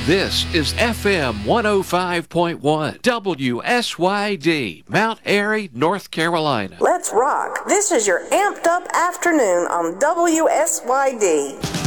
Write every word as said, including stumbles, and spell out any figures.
This is F M one oh five point one, W S Y D, Mount Airy, North Carolina. Let's rock. This is your amped up afternoon on W S Y D.